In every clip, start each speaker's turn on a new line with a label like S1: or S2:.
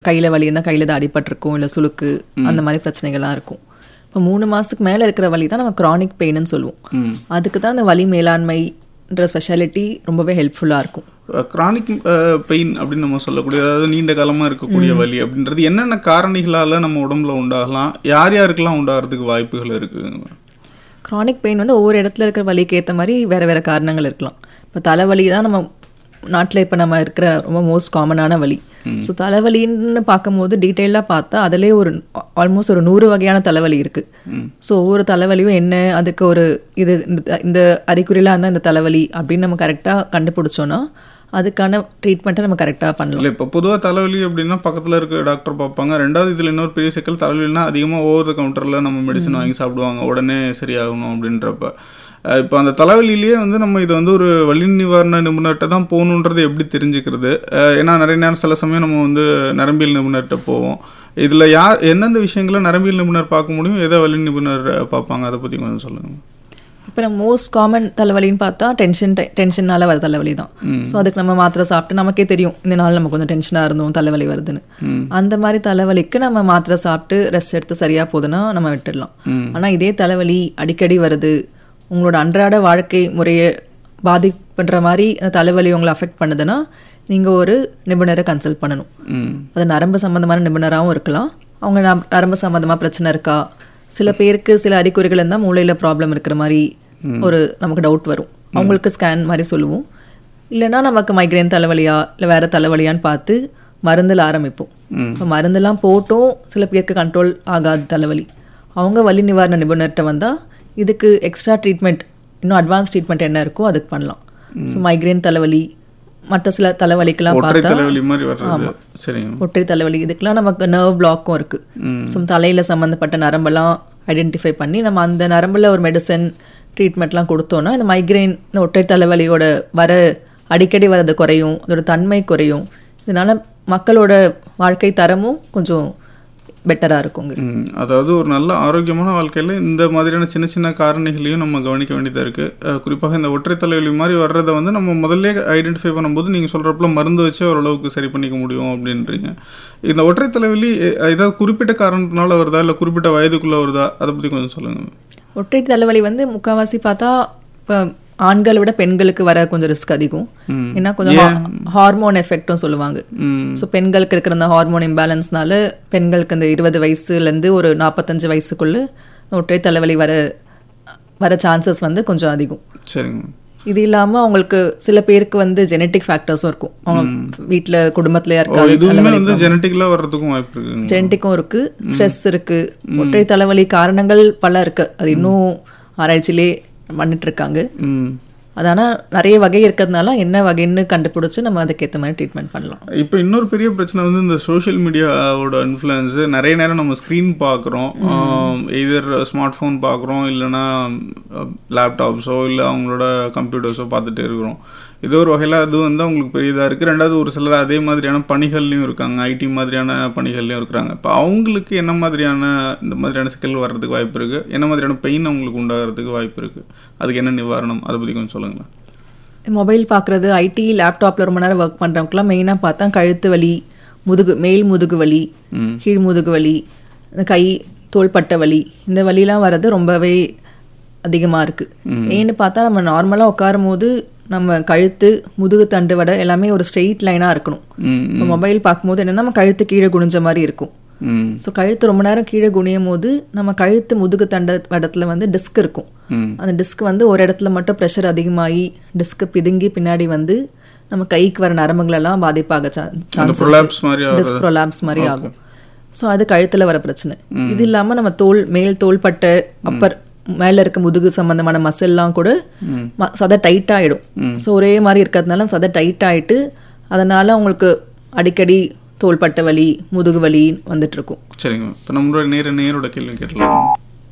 S1: கையில் வலி இருந்தால் கையில் தான் அடிபட்டிருக்கும், இல்லை சுளுக்கு அந்த மாதிரி பிரச்சனைகள்லாம் இருக்கும். இப்போ 3 மாதத்துக்கு மேலே இருக்கிற வலி தான் நம்ம க்ரானிக் பெயின்னு சொல்லுவோம். அதுக்கு தான் அந்த வலி மேலாண்மைன்ற ஸ்பெஷாலிட்டி ரொம்பவே ஹெல்ப்ஃபுல்லாக இருக்கும்.
S2: கிரானிக் பெயின் அப்படின்னு நம்ம சொல்லக்கூடிய, அதாவது நீண்ட காலமாக இருக்கக்கூடிய வலி அப்படின்றது என்னென்ன காரணிகளால் நம்ம உடம்புல உண்டாகலாம், யார் யாருக்கெல்லாம் உண்டாகிறதுக்கு வாய்ப்புகள் இருக்குது?
S1: க்ரானிக் பெயின் வந்து ஒவ்வொரு இடத்துல இருக்கிற வலிக்கு ஏற்ற மாதிரி வேறு வேறு காரணங்கள் இருக்கலாம். இப்போ தலைவலி தான் நம்ம நாட்டில் இப்போ நம்ம இருக்கிற ரொம்ப மோஸ்ட் காமனான வலி. ஸோ தலைவலின்னு பார்க்கும்போது டீட்டெயிலாக பார்த்தா அதிலே ஆல்மோஸ்ட் ஒரு 100 வகையான தலைவலி இருக்குது. ஸோ ஒவ்வொரு தலைவலியும் என்ன, அதுக்கு ஒரு இது இந்த அறிகுறிலாம் இருந்தால் இந்த தலைவலி அப்படின்னு நம்ம கரெக்டாக கண்டுபிடிச்சோன்னா அதுக்கான ட்ரீட்மெண்ட்டை நம்ம கரெக்டாக பண்ணலாம்.
S2: இல்லை, இப்போ பொதுவாக தலைவலி அப்படின்னா பக்கத்தில் இருக்க டாக்டர் பார்ப்பாங்க. ரெண்டாவது இதில் இன்னொரு பெரிய சிக்கல், தலைவலினா அதிகமாக ஓவர் த கவுண்டரில் நம்ம மெடிசன் வாங்கி சாப்பிடுவாங்க உடனே சரியாகணும் அப்படின்றப்ப. இப்போ அந்த தலைவலியிலேயே வந்து நம்ம இதை வந்து ஒரு வலி நிவாரண நிபுணர்கிட்ட தான் போகணுன்றது எப்படி தெரிஞ்சுக்கிறது? ஏன்னா நிறைய நேரம் சில சமயம் நம்ம வந்து நரம்பியல் நிபுணர்கிட்ட போவோம். இதில் எந்தெந்த விஷயங்களை நரம்பியல் நிபுணர் பார்க்க முடியும், எதை வலி நிபுணர் பார்ப்பாங்க, அதை பற்றி கொஞ்சம் சொல்லுங்கள்.
S1: இப்போ நம்ம மோஸ்ட் காமன் தலைவலின்னு பார்த்தா டென்ஷனால் வர தலைவலி தான். ஸோ அதுக்கு நம்ம மாத்திரை சாப்பிட்டு நமக்கே தெரியும் இந்த நாள் நம்ம கொஞ்சம் டென்ஷனாக இருந்தோம், தலைவலி வருதுன்னு. அந்த மாதிரி தலைவலிக்கு நம்ம மாத்திரை சாப்பிட்டு ரெஸ்ட் எடுத்து சரியாக போகுதுன்னா நம்ம விட்டுடலாம். ஆனால் இதே தலைவலி அடிக்கடி வருது, உங்களோட அன்றாட வாழ்க்கை முறையை பாதிப்புன்ற மாதிரி அந்த தலைவலி உங்களை அஃபெக்ட் பண்ணுதுன்னா நீங்கள் ஒரு நிபுணரை கன்சல்ட் பண்ணணும். அது நரம்பு சம்மந்தமான நிபுணராகவும் இருக்கலாம். அவங்க நரம்பு சம்மந்தமாக பிரச்சனை இருக்கா, சில பேருக்கு சில அறிகுறிகள் இருந்தால் மூளையில் ப்ராப்ளம் இருக்கிற மாதிரி ஒரு நமக்கு டவுட் வரும், அவங்களுக்கு ஸ்கேன் மாதிரி சொல்லுவோம். இல்லைன்னா நமக்கு மைக்ரேன் தலைவலியா இல்லை வேறு தலைவலியான்னு பார்த்து மருந்தில் ஆரம்பிப்போம். இப்போ மருந்தெல்லாம் போட்டும் சில பேருக்கு கண்ட்ரோல் ஆகாது தலைவலி, அவங்க வலி நிவாரண நிபுணர்கிட்ட வந்தால் இதுக்கு எக்ஸ்ட்ரா ட்ரீட்மெண்ட், இன்னும் அட்வான்ஸ் ட்ரீட்மெண்ட் என்ன இருக்கோ அதுக்கு பண்ணலாம். ஸோ மைக்ரேன் தலைவலி, மற்ற சில தலைவலிக்கெல்லாம் பார்த்தா ஒற்றை தலைவலி, இதுக்கெல்லாம் நமக்கு நர்வ் பிளாக்கும் இருக்குது. ஸோ தலையில் சம்மந்தப்பட்ட நரம்பெல்லாம் ஐடென்டிஃபை பண்ணி நம்ம அந்த நரம்பில் ஒரு மெடிசன் ட்ரீட்மெண்ட்லாம் கொடுத்தோன்னா இந்த மைக்ரைன், இந்த ஒற்றை தலைவலியோட அடிக்கடி வரது குறையும், அதோட தன்மை குறையும். இதனால மக்களோட வாழ்க்கை தரமும் கொஞ்சம் பெட்டராக இருக்குங்க.
S2: அதாவது ஒரு நல்ல ஆரோக்கியமான வாழ்க்கையில் இந்த மாதிரியான சின்ன சின்ன காரணிகளையும் நம்ம கவனிக்க வேண்டியதாக இருக்குது. குறிப்பாக இந்த ஒற்றை தலைவலி மாதிரி வர்றதை வந்து நம்ம முதல்ல ஐடென்டிஃபை பண்ணும்போது நீங்கள் சொல்கிறப்பல மருந்து வச்சு ஓரளவுக்கு சரி பண்ணிக்க முடியும் அப்படின்றீங்க. இந்த ஒற்றை தலைவலி ஏதாவது குறிப்பிட்ட காரணத்தினால வருதா, இல்லை குறிப்பிட்ட வயதுக்குள்ளே வருதா, அதை பற்றி கொஞ்சம் சொல்லுங்கள்.
S1: ஒற்றை தலைவலி வந்து முக்கால்வாசி பார்த்தா இப்போ ஆண்களை விட பெண்களுக்கு வர கொஞ்சம் ரிஸ்க் அதிகம். ஏன்னா கொஞ்சம் ஹார்மோன் எஃபெக்டும் சொல்லுவாங்க. ஸோ பெண்களுக்கு இருக்கிற அந்த ஹார்மோன் இம்பேலன்ஸ்னால பெண்களுக்கு அந்த 20 வயசுலேருந்து ஒரு 45 வயசுக்குள்ள ஒற்றை தலைவலி வர சான்சஸ் வந்து கொஞ்சம் அதிகம்.
S2: சரிங்க.
S1: இது இல்லாமல் அவங்களுக்கு சில பேருக்கு வந்து ஜெனட்டிக் ஃபேக்டர்ஸும் இருக்கும். அவங்க வீட்டில் குடும்பத்தில்
S2: யாருக்காவது ஜெனட்டிக்லாம் வர்றதுக்கும் வாய்ப்பு இருக்கு.
S1: ஜெனட்டிக்கும் இருக்கு, ஸ்ட்ரெஸ் இருக்கு, ஒற்றை தலைவலி காரணங்கள் பல இருக்கு. அது இன்னும் ஆராய்ச்சியிலே பண்ணிட்டு இருக்காங்க. அதனால நிறைய வகை இருக்கிறதுனால என்ன வகைன்னு கண்டுபிடிச்சு நம்ம அதுக்கேற்ற மாதிரி ட்ரீட்மெண்ட் பண்ணலாம்.
S2: இப்போ இன்னொரு பெரிய பிரச்சனை வந்து இந்த சோஷியல் மீடியாவோட இன்ஃப்ளூயன்ஸு. நிறைய நேரம் நம்ம ஸ்க்ரீன் பார்க்குறோம், எதர் ஸ்மார்ட் ஃபோன் பார்க்குறோம், இல்லைனா லேப்டாப்ஸோ இல்லை அவங்களோட கம்ப்யூட்டர்ஸோ பார்த்துட்டே இருக்கிறோம். ஏதோ ஒரு வகையில் அது வந்து அவங்களுக்கு பெரியதாக இருக்குது. ரெண்டாவது ஒரு சிலர் அதே மாதிரியான பணிகள்லையும் இருக்காங்க, ஐடி மாதிரியான பணிகள்லையும் இருக்கிறாங்க. இப்போ அவங்களுக்கு என்ன மாதிரியான இந்த மாதிரியான சிக்கல் வர்றதுக்கு வாய்ப்பு இருக்குது, என்ன மாதிரியான பெயின் அவங்களுக்கு உண்டாகிறதுக்கு வாய்ப்பு இருக்குது, அதுக்கு என்ன நிவாரணம், அதை பற்றி கொஞ்சம் சொல்லுங்களேன்.
S1: மொபைல் பார்க்குறது, ஐடி லேப்டாப்பில் ரொம்ப நேரம் ஒர்க் பண்ணுறவங்களாம் மெயினாக பார்த்தா கழுத்து வலி, மேல் முதுகு வலி, கீழ் முதுகு வலி, கை தோள்பட்டை வலி, இந்த வலிலாம் வர்றது ரொம்பவே அதிகமாக இருக்குது. ஏன்னு பார்த்தா நம்ம நார்மலாக உட்காரும் போது நம்ம கழுத்து, முதுகு தண்டு வடை எல்லாமே ஒரு ஸ்ட்ரெயிட் லைனாக இருக்கணும். இப்போ மொபைல் பார்க்கும்போது என்னென்னா நம்ம கழுத்து கீழே குனிஞ்ச மாதிரி இருக்கும். ஸோ கழுத்து ரொம்ப நேரம் கீழே குனியும் போது நம்ம கழுத்து முதுகு தண்ட வடத்துல வந்து டிஸ்க் இருக்கும். அந்த டிஸ்க் வந்து ஒரு இடத்துல மட்டும் ப்ரெஷர் அதிகமாகி டிஸ்க் பிதுங்கி பின்னாடி வந்து நம்ம கைக்கு வர நரம்புகளெல்லாம் பாதிப்பாக சான்ஸ், டிஸ்க் ப்ரொலாப்ஸ் மாதிரி ஆகும். ஸோ அது கழுத்தில் வர பிரச்சனை. இது இல்லாமல் நம்ம மேல் தோள்பட்டை, அப்பர் மேலே இருக்க முதுகு சம்பந்தமான மசில்லாம் கூட சதை டைட் ஆகிடும். ஸோ ஒரே மாதிரி இருக்கிறதுனால சதை டைட் ஆகிட்டு அதனால அவங்களுக்கு அடிக்கடி தோள்பட்டை வலி, முதுகு வலி வந்துட்டு இருக்கும்.
S2: சரிங்க. இப்போ நம்மளோட நேரோட கேள்வி கேட்கலாம்.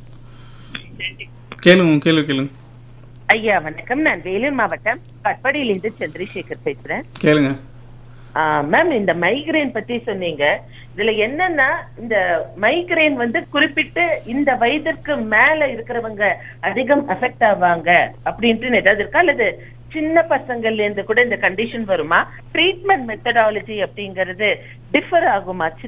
S2: கேளுங்க.
S3: ஐயா வணக்கம், நான் வேலூர் மாவட்டம் கட்பாடியிலிருந்து சந்திரசேகர் பேசுறேன்.
S2: கேளுங்க.
S3: மேம், இந்த மைக்ரேன் பத்தி சொன்னீங்க. இதுல என்னன்னா இந்த மைக்ரேன் வந்து குறிப்பிட்டு இந்த வயதிற்கு மேல இருக்கிறவங்க அதிகம் அஃபெக்ட் ஆவாங்க அப்படின்ட்டு ஏதாவது இருக்கா, அல்லது சின்ன பசங்கள்ல இருந்து கூட இந்த கண்டிஷன் வருமா? ட்ரீட்மெண்ட் மெத்தடாலஜி அப்படிங்கறது டிஃபர் ஆகுமா